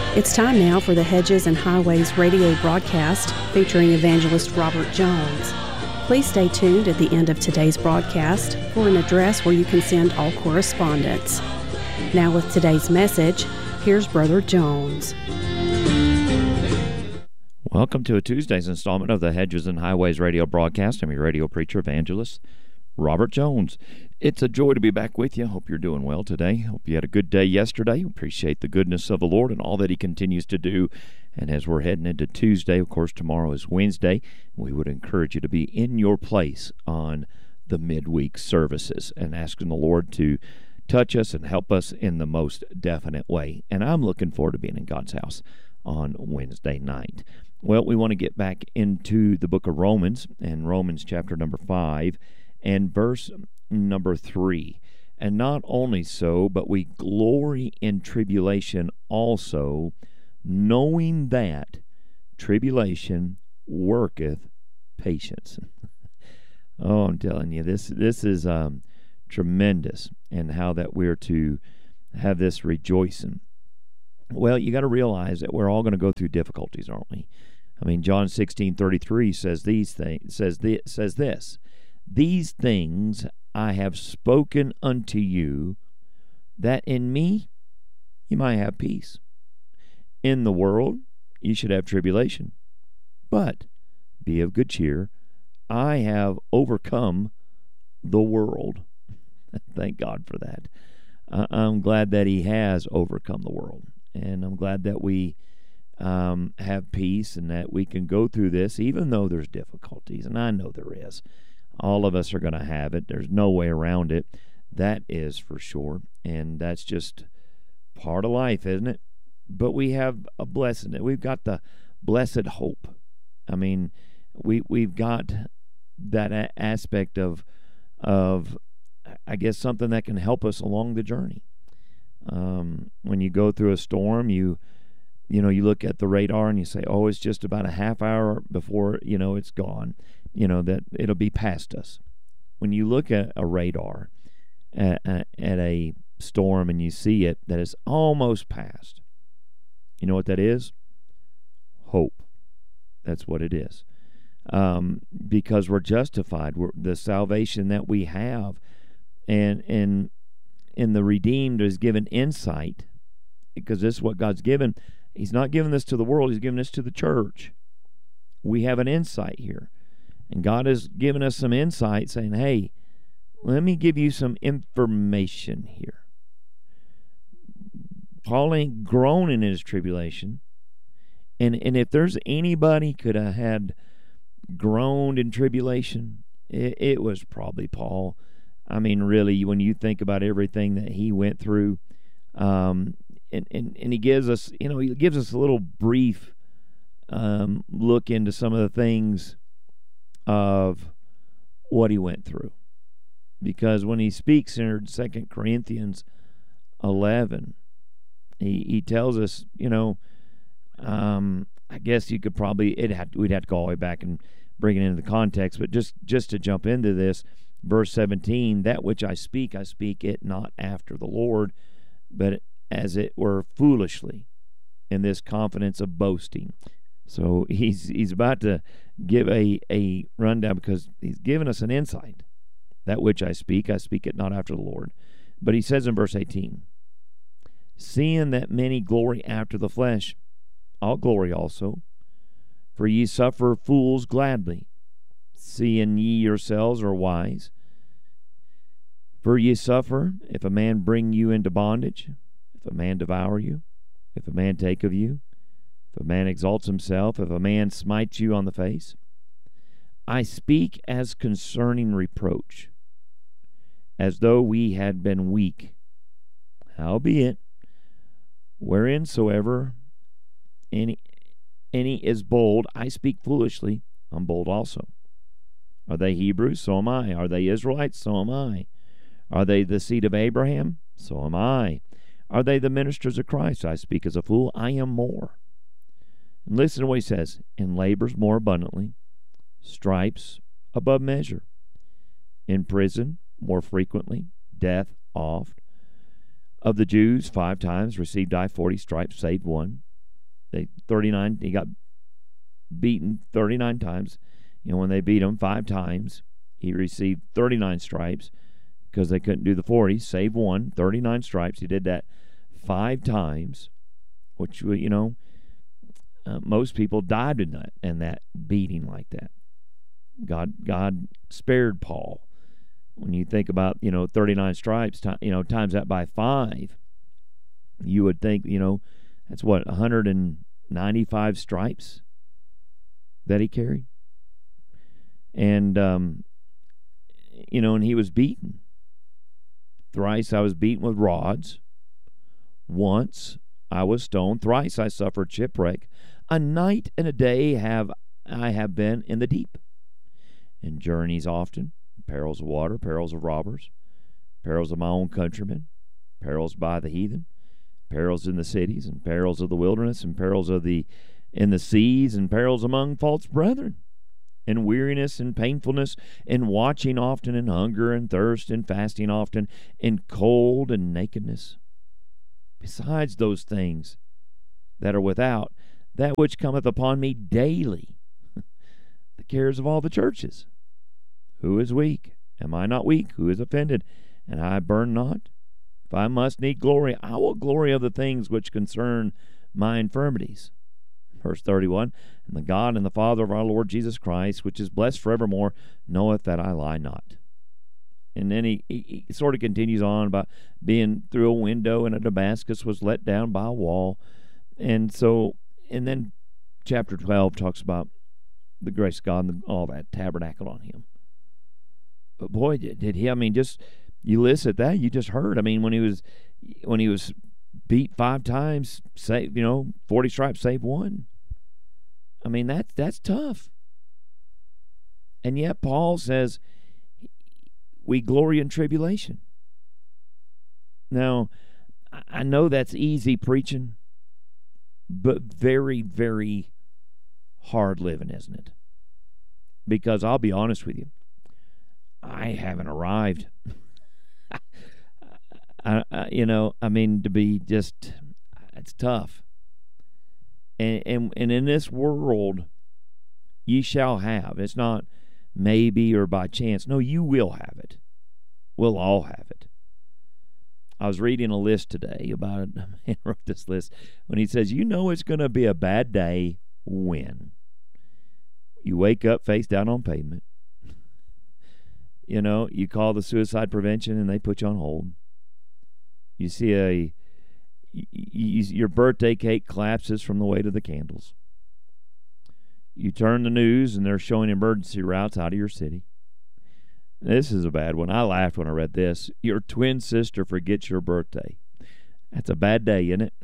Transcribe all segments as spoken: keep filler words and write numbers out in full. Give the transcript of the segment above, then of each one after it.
It's time now for the Hedges and Highways radio broadcast featuring evangelist Robert Jones. Please stay tuned at the end of today's broadcast for an address where you can send all correspondence. Now with today's message, here's Brother Jones. Welcome to a Tuesday's installment of the Hedges and Highways radio broadcast. I'm your radio preacher, evangelist Robert Jones. It's a joy to be back with you. Hope you're doing well today. Hope you had a good day yesterday. Appreciate the goodness of the Lord and all that He continues to do. And as we're heading into Tuesday, of course, tomorrow is Wednesday, we would encourage you to be in your place on the midweek services and asking the Lord to touch us and help us in the most definite way. And I'm looking forward to being in God's house on Wednesday night. Well, we want to get back into the book of Romans, and Romans chapter number five and verse number three. And not only so, but we glory in tribulation also, knowing that tribulation worketh patience. Oh, I'm telling you, this this is um, tremendous, and how that we're to have this rejoicing. Well, you got to realize that we're all going to go through difficulties, aren't we? I mean, John sixteen thirty-three says these things says this, says this. These things I have spoken unto you, that in me you might have peace. In the world you should have tribulation, but be of good cheer. I have overcome the world. Thank God for that. Uh, I'm glad that He has overcome the world, and I'm glad that we um, have peace and that we can go through this, even though there's difficulties, and I know there is. All of us are going to have it. There's no way around it. That is for sure. And that's just part of life, isn't it? But we have a blessing. We've got the blessed hope. I mean, we, we've got that a- aspect of, of, I guess, something that can help us along the journey. Um, when you go through a storm, you, you know, you look at the radar and you say, oh, it's just about a half hour before, you know, it's gone. You know, that it'll be past us. When you look at a radar at, at a storm and you see it, that it's almost past, you know what that is? Hope. That's what it is. Um, because we're justified. We're, the salvation that we have and, and, and the redeemed is given insight, because this is what God's given. He's not giving this to the world. He's giving this to the church. We have an insight here. And God has given us some insight saying, hey, let me give you some information here. Paul ain't groaning in his tribulation. And and if there's anybody could have had groaned in tribulation, it, it was probably Paul. I mean, really, when you think about everything that he went through, um, and, and, and he gives us, you know, he gives us a little brief um, look into some of the things of what he went through. Because when he speaks in Second Corinthians eleven, he he tells us, you know, um, I guess you could probably, it had, we'd have to go all the way back and bring it into the context, but just, just to jump into this, verse seventeen, that which I speak, I speak it not after the Lord, but as it were foolishly, in this confidence of boasting. So he's he's about to give a, a rundown, because he's given us an insight. That which I speak, I speak it not after the Lord. But he says in verse eighteen, seeing that many glory after the flesh, I'll glory also. For ye suffer fools gladly, seeing ye yourselves are wise. For ye suffer, if a man bring you into bondage, if a man devour you, if a man take of you, if a man exalts himself, if a man smites you on the face. I speak as concerning reproach, as though we had been weak. Howbeit, whereinsoever any, any is bold, I speak foolishly, I'm bold also. Are they Hebrews? So am I. Are they Israelites? So am I. Are they the seed of Abraham? So am I. Are they the ministers of Christ? I speak as a fool. I am more. And listen to what he says. In labors more abundantly, stripes above measure, in prison more frequently, death oft. Of the Jews five times received I forty stripes, save one. They thirty-nine. He got beaten thirty-nine times. You know, when they beat him five times, he received thirty-nine stripes because they couldn't do the forty. Save one, thirty-nine stripes. He did that five times, which, you know, uh, most people died in that, in that beating like that. God, God spared Paul. When you think about, you know, thirty-nine stripes, you know, times that by five, you would think, you know, that's what, one hundred ninety-five stripes that he carried. And, um, you know, and he was beaten. Thrice I was beaten with rods. Once I was stoned. Thrice I suffered shipwreck. A night and a day have I have been in the deep. In journeys often, perils of water, perils of robbers, perils of my own countrymen, perils by the heathen, perils in the cities, and perils of the wilderness, and perils of the in the seas, and perils among false brethren, and weariness and painfulness, and watching often, and hunger and thirst, and fasting often, and cold and nakedness. Besides those things that are without, that which cometh upon me daily, the cares of all the churches. Who is weak? Am I not weak? Who is offended? And I burn not? If I must need glory, I will glory of the things which concern my infirmities. Verse thirty-one, and the God and the Father of our Lord Jesus Christ, which is blessed forevermore, knoweth that I lie not. And then he, he, he sort of continues on about being through a window and a Damascus was let down by a wall. And so, and then chapter twelve talks about the grace of God and all that tabernacled on him. But boy, did, did he, I mean, just, you listen at that, you just heard. I mean, when he was, when he was beat five times, save, you know, forty stripes, save one. I mean, that's, that's tough. And yet Paul says, we glory in tribulation. Now, I know that's easy preaching, but very, very hard living, isn't it? Because I'll be honest with you, I haven't arrived. I, I, you know, I mean, to be just, it's tough. And, and and in this world, ye shall have. It's not maybe or by chance. No, you will have it. We'll all have it. I was reading a list today about it. A man wrote this list when he says, you know it's going to be a bad day when you wake up face down on pavement. You know, you call the suicide prevention and they put you on hold. You see a, you, you, your birthday cake collapses from the weight of the candles. You turn the news and they're showing emergency routes out of your city. This is a bad one. I laughed when I read this. Your twin sister forgets your birthday. That's a bad day, isn't it?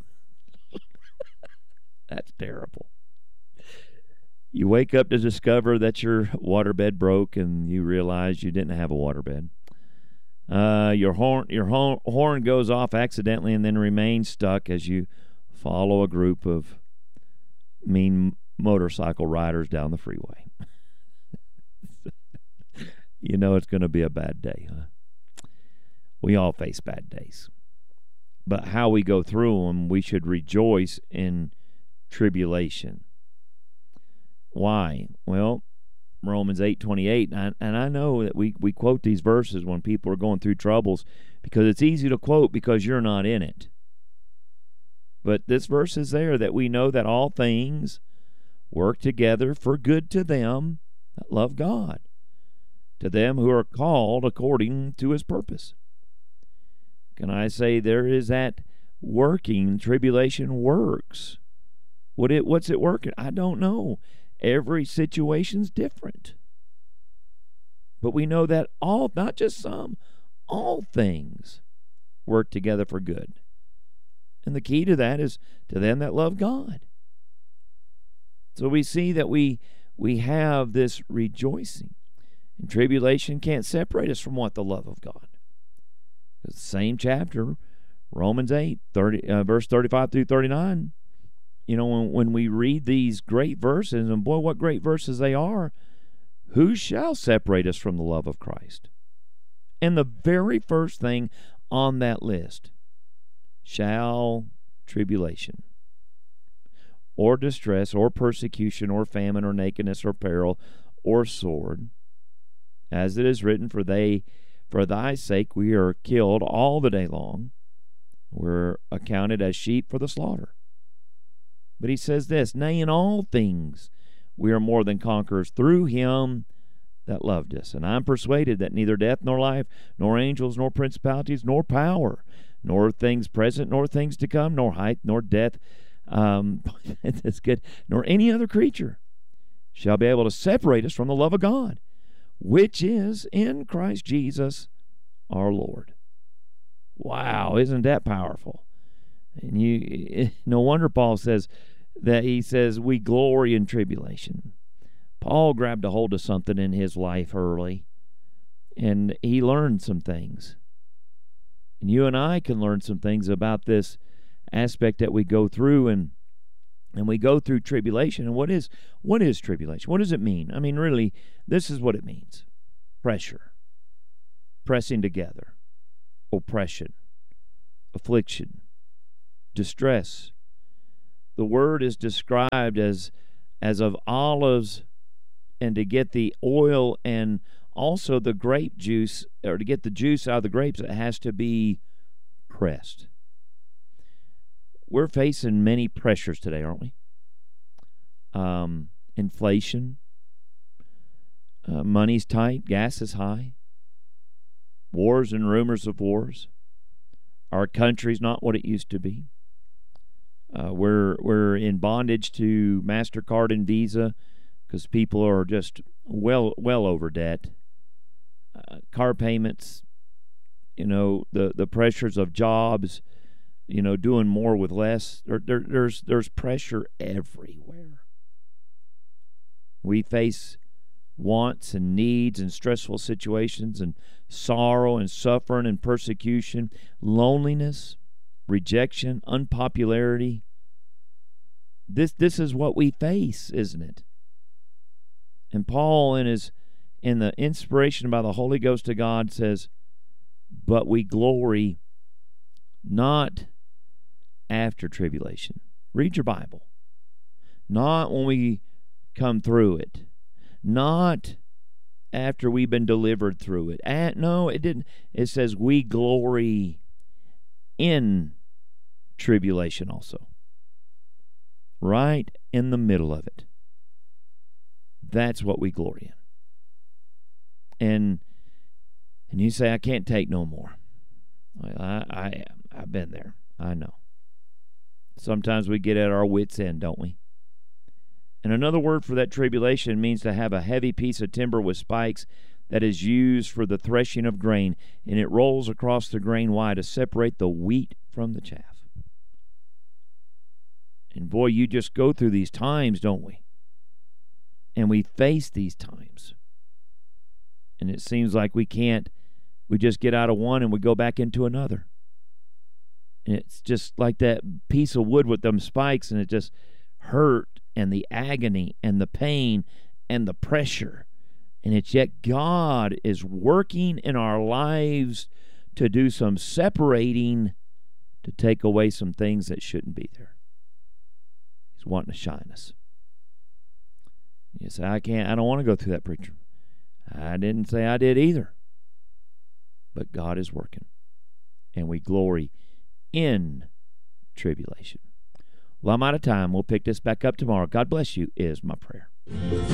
That's terrible. You wake up to discover that your waterbed broke and you realize you didn't have a waterbed. Uh, your horn, your horn, horn goes off accidentally and then remains stuck as you follow a group of mean motorcycle riders down the freeway. You know it's going to be a bad day, huh? We all face bad days. But how we go through them, we should rejoice in tribulation. Why? Well, Romans eight twenty-eight, and I, and I know that we, we quote these verses when people are going through troubles because it's easy to quote because you're not in it. But this verse is there that we know that all things work together for good to them that love God, to them who are called according to his purpose. Can I say there is that working? Tribulation works. What it what's it working? I don't know. Every situation's different. But we know that all, not just some, all things work together for good. And the key to that is to them that love God. So we see that we we have this rejoicing. And tribulation can't separate us from what the love of God. It's the same chapter, Romans eight, thirty, uh, verse thirty-five through thirty-nine. You know, when, when we read these great verses, and boy, what great verses they are, who shall separate us from the love of Christ? And the very first thing on that list, shall tribulation. or distress, or persecution, or famine, or nakedness, or peril, or sword. As it is written, for they, for thy sake we are killed all the day long. We're accounted as sheep for the slaughter. But he says this, nay, in all things we are more than conquerors through him that loved us. And I'm persuaded that neither death nor life, nor angels, nor principalities, nor power, nor things present, nor things to come, nor height, nor depth, um, that's good, nor any other creature shall be able to separate us from the love of God, which is in Christ Jesus our Lord. Wow, isn't that powerful? And you, no wonder Paul says that he says we glory in tribulation. Paul grabbed a hold of something in his life early, and he learned some things. And you and I can learn some things about this aspect that we go through, and and we go through tribulation. And what is what is tribulation? What does it mean? I mean, really, this is what it means. Pressure, pressing together, oppression, affliction, distress. The word is described as as of olives, and to get the oil and also the grape juice, or to get the juice out of the grapes, it has to be pressed. We're facing many pressures today, aren't we? Um, inflation, uh, money's tight, gas is high, wars and rumors of wars. Our country's not what it used to be. Uh, we're we're in bondage to MasterCard and Visa because people are just well well over debt. Uh, car payments, you know, the, the pressures of jobs, you know, doing more with less. There, there, there's there's pressure everywhere. We face wants and needs and stressful situations and sorrow and suffering and persecution, loneliness, rejection, unpopularity. This this is what we face, isn't it? And Paul, in his in the inspiration by the Holy Ghost of God, says, "But we glory not after tribulation." Read your Bible. Not when we come through it. Not after we've been delivered through it. At, no, it didn't. It says we glory in tribulation also. Right in the middle of it. That's what we glory in. And and you say, I can't take no more. I, I, I've been there. I know. Sometimes we get at our wits' end, don't we? And another word for that tribulation means to have a heavy piece of timber with spikes that is used for the threshing of grain, and it rolls across the grain wide to separate the wheat from the chaff. And boy, you just go through these times, don't we? And we face these times. And it seems like we can't, we just get out of one and we go back into another. And it's just like that piece of wood with them spikes, and it just hurt, and the agony and the pain and the pressure. And it's yet God is working in our lives to do some separating, to take away some things that shouldn't be there. He's wanting to shine us. You say, I can't, I don't want to go through that, preacher. I didn't say I did either. But God is working. And we glory in tribulation. Well, I'm out of time. We'll pick this back up tomorrow. God bless you is my prayer.